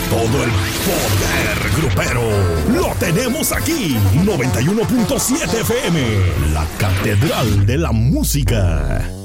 Todo el poder grupero lo tenemos aquí. 91.7 FM, la catedral de la música.